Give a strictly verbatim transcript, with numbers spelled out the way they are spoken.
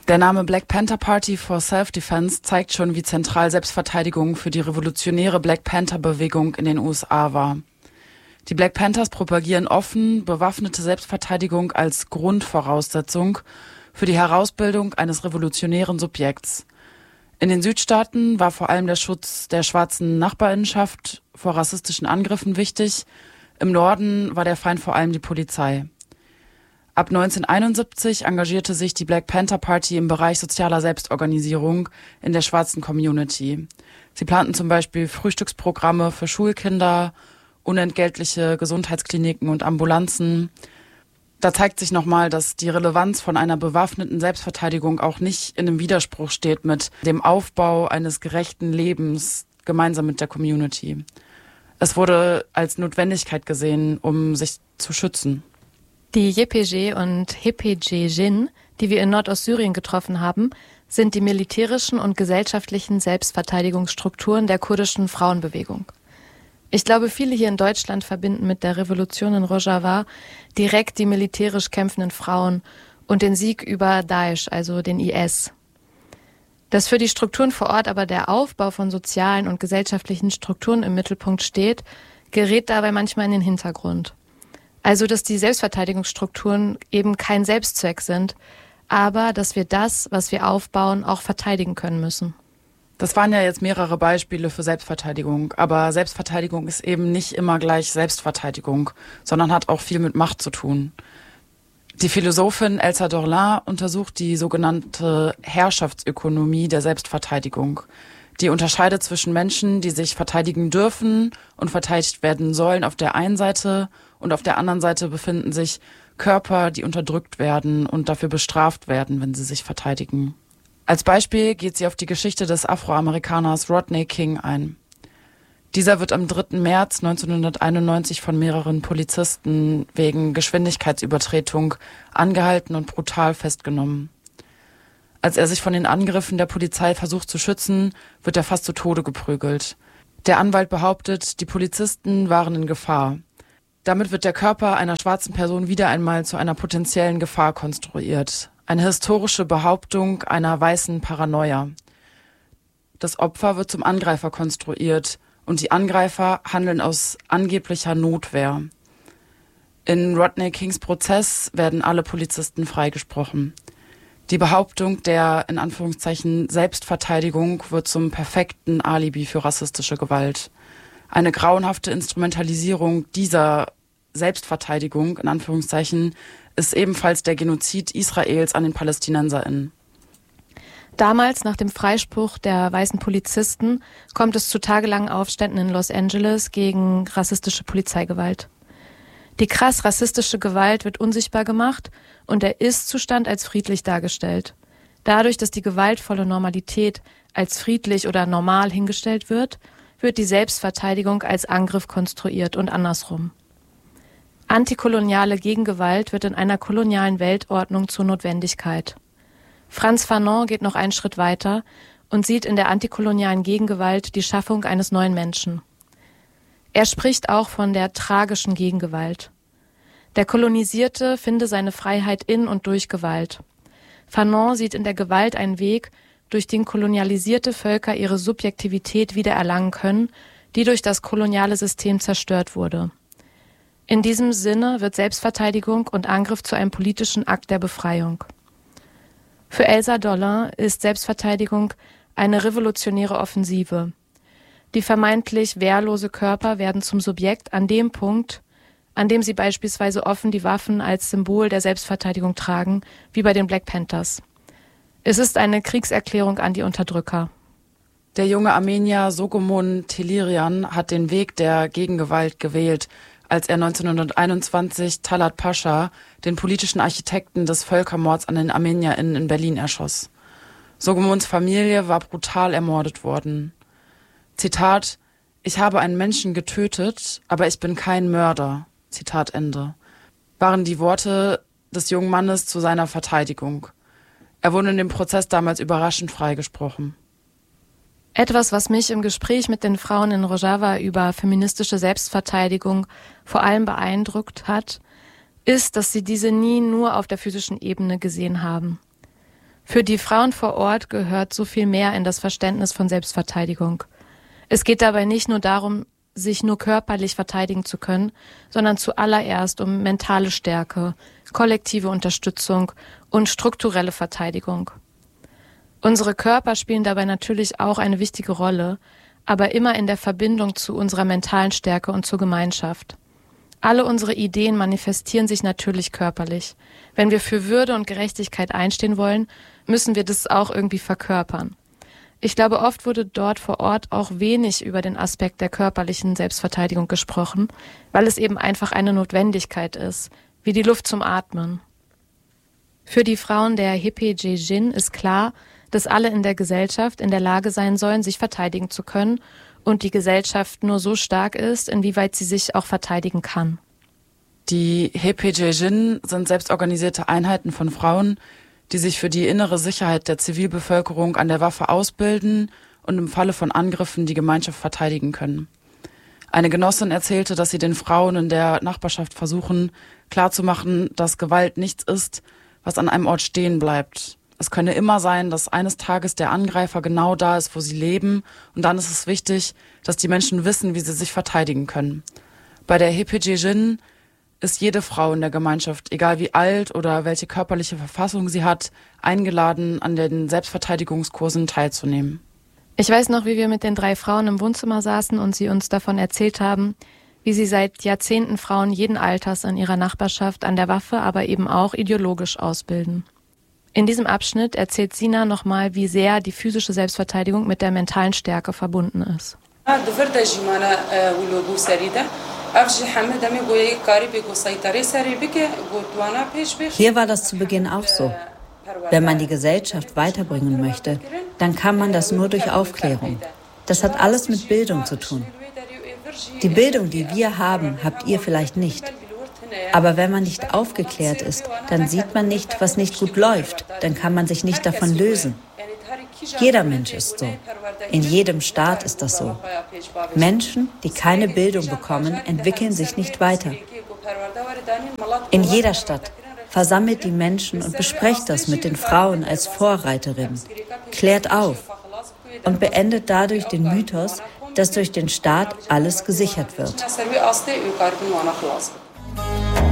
Der Name Black Panther Party for Self-Defense zeigt schon, wie zentral Selbstverteidigung für die revolutionäre Black Panther-Bewegung in den U S A war. Die Black Panthers propagieren offen bewaffnete Selbstverteidigung als Grundvoraussetzung für die Herausbildung eines revolutionären Subjekts. In den Südstaaten war vor allem der Schutz der schwarzen Nachbarinnenschaft vor rassistischen Angriffen wichtig. Im Norden war der Feind vor allem die Polizei. Ab neunzehnhunderteinundsiebzig engagierte sich die Black Panther Party im Bereich sozialer Selbstorganisierung in der schwarzen Community. Sie planten zum Beispiel Frühstücksprogramme für Schulkinder, unentgeltliche Gesundheitskliniken und Ambulanzen. Da zeigt sich nochmal, dass die Relevanz von einer bewaffneten Selbstverteidigung auch nicht in einem Widerspruch steht mit dem Aufbau eines gerechten Lebens gemeinsam mit der Community. Es wurde als Notwendigkeit gesehen, um sich zu schützen. Die Y P G und H P G Jin, die wir in Nordostsyrien getroffen haben, sind die militärischen und gesellschaftlichen Selbstverteidigungsstrukturen der kurdischen Frauenbewegung. Ich glaube, viele hier in Deutschland verbinden mit der Revolution in Rojava direkt die militärisch kämpfenden Frauen und den Sieg über Daesh, also den I S. Dass für die Strukturen vor Ort aber der Aufbau von sozialen und gesellschaftlichen Strukturen im Mittelpunkt steht, gerät dabei manchmal in den Hintergrund. Also, dass die Selbstverteidigungsstrukturen eben kein Selbstzweck sind, aber dass wir das, was wir aufbauen, auch verteidigen können müssen. Das waren ja jetzt mehrere Beispiele für Selbstverteidigung, aber Selbstverteidigung ist eben nicht immer gleich Selbstverteidigung, sondern hat auch viel mit Macht zu tun. Die Philosophin Elsa Dorlin untersucht die sogenannte Herrschaftsökonomie der Selbstverteidigung. Die unterscheidet zwischen Menschen, die sich verteidigen dürfen und verteidigt werden sollen auf der einen Seite, und auf der anderen Seite befinden sich Körper, die unterdrückt werden und dafür bestraft werden, wenn sie sich verteidigen. Als Beispiel geht sie auf die Geschichte des Afroamerikaners Rodney King ein. Dieser wird am dritten März neunzehnhunderteinundneunzig von mehreren Polizisten wegen Geschwindigkeitsübertretung angehalten und brutal festgenommen. Als er sich von den Angriffen der Polizei versucht zu schützen, wird er fast zu Tode geprügelt. Der Anwalt behauptet, die Polizisten waren in Gefahr. Damit wird der Körper einer schwarzen Person wieder einmal zu einer potenziellen Gefahr konstruiert. Eine historische Behauptung einer weißen Paranoia. Das Opfer wird zum Angreifer konstruiert und die Angreifer handeln aus angeblicher Notwehr. In Rodney Kings Prozess werden alle Polizisten freigesprochen. Die Behauptung der, in Anführungszeichen, Selbstverteidigung wird zum perfekten Alibi für rassistische Gewalt. Eine grauenhafte Instrumentalisierung dieser Selbstverteidigung, in Anführungszeichen, ist ebenfalls der Genozid Israels an den PalästinenserInnen. Damals, nach dem Freispruch der weißen Polizisten, kommt es zu tagelangen Aufständen in Los Angeles gegen rassistische Polizeigewalt. Die krass rassistische Gewalt wird unsichtbar gemacht und der Ist-Zustand als friedlich dargestellt. Dadurch, dass die gewaltvolle Normalität als friedlich oder normal hingestellt wird, wird die Selbstverteidigung als Angriff konstruiert und andersrum. Antikoloniale Gegengewalt wird in einer kolonialen Weltordnung zur Notwendigkeit. Frantz Fanon geht noch einen Schritt weiter und sieht in der antikolonialen Gegengewalt die Schaffung eines neuen Menschen. Er spricht auch von der tragischen Gegengewalt. Der Kolonisierte finde seine Freiheit in und durch Gewalt. Fanon sieht in der Gewalt einen Weg, durch den kolonialisierte Völker ihre Subjektivität wiedererlangen können, die durch das koloniale System zerstört wurde. In diesem Sinne wird Selbstverteidigung und Angriff zu einem politischen Akt der Befreiung. Für Elsa Dorlin ist Selbstverteidigung eine revolutionäre Offensive. Die vermeintlich wehrlose Körper werden zum Subjekt an dem Punkt, an dem sie beispielsweise offen die Waffen als Symbol der Selbstverteidigung tragen, wie bei den Black Panthers. Es ist eine Kriegserklärung an die Unterdrücker. Der junge Armenier Sogomon Tehlirian hat den Weg der Gegengewalt gewählt, als er neunzehnhunderteinundzwanzig Talat Pascha, den politischen Architekten des Völkermords an den ArmenierInnen in Berlin, erschoss. Sogomons Familie war brutal ermordet worden. Zitat: Ich habe einen Menschen getötet, aber ich bin kein Mörder. Zitat Ende. Waren die Worte des jungen Mannes zu seiner Verteidigung. Er wurde in dem Prozess damals überraschend freigesprochen. Etwas, was mich im Gespräch mit den Frauen in Rojava über feministische Selbstverteidigung vor allem beeindruckt hat, ist, dass sie diese nie nur auf der physischen Ebene gesehen haben. Für die Frauen vor Ort gehört so viel mehr in das Verständnis von Selbstverteidigung. Es geht dabei nicht nur darum, sich nur körperlich verteidigen zu können, sondern zuallererst um mentale Stärke, kollektive Unterstützung und strukturelle Verteidigung. Unsere Körper spielen dabei natürlich auch eine wichtige Rolle, aber immer in der Verbindung zu unserer mentalen Stärke und zur Gemeinschaft. Alle unsere Ideen manifestieren sich natürlich körperlich. Wenn wir für Würde und Gerechtigkeit einstehen wollen, müssen wir das auch irgendwie verkörpern. Ich glaube, oft wurde dort vor Ort auch wenig über den Aspekt der körperlichen Selbstverteidigung gesprochen, weil es eben einfach eine Notwendigkeit ist, wie die Luft zum Atmen. Für die Frauen der Hepegye-Jin ist klar, dass alle in der Gesellschaft in der Lage sein sollen, sich verteidigen zu können und die Gesellschaft nur so stark ist, inwieweit sie sich auch verteidigen kann. Die Hepegye-Jin sind selbstorganisierte Einheiten von Frauen, die sich für die innere Sicherheit der Zivilbevölkerung an der Waffe ausbilden und im Falle von Angriffen die Gemeinschaft verteidigen können. Eine Genossin erzählte, dass sie den Frauen in der Nachbarschaft versuchen, klarzumachen, dass Gewalt nichts ist, was an einem Ort stehen bleibt. Es könne immer sein, dass eines Tages der Angreifer genau da ist, wo sie leben, und dann ist es wichtig, dass die Menschen wissen, wie sie sich verteidigen können. Bei der Hepegye-Jin ist jede Frau in der Gemeinschaft, egal wie alt oder welche körperliche Verfassung sie hat, eingeladen, an den Selbstverteidigungskursen teilzunehmen. Ich weiß noch, wie wir mit den drei Frauen im Wohnzimmer saßen und sie uns davon erzählt haben, wie sie seit Jahrzehnten Frauen jeden Alters in ihrer Nachbarschaft an der Waffe, aber eben auch ideologisch ausbilden. In diesem Abschnitt erzählt Sina nochmal, wie sehr die physische Selbstverteidigung mit der mentalen Stärke verbunden ist. Hier war das zu Beginn auch so. Wenn man die Gesellschaft weiterbringen möchte, dann kann man das nur durch Aufklärung. Das hat alles mit Bildung zu tun. Die Bildung, die wir haben, habt ihr vielleicht nicht. Aber wenn man nicht aufgeklärt ist, dann sieht man nicht, was nicht gut läuft. Dann kann man sich nicht davon lösen. Jeder Mensch ist so. In jedem Staat ist das so. Menschen, die keine Bildung bekommen, entwickeln sich nicht weiter. In jeder Stadt versammelt die Menschen und besprecht das mit den Frauen als Vorreiterinnen. Klärt auf und beendet dadurch den Mythos, dass durch den Staat alles gesichert wird.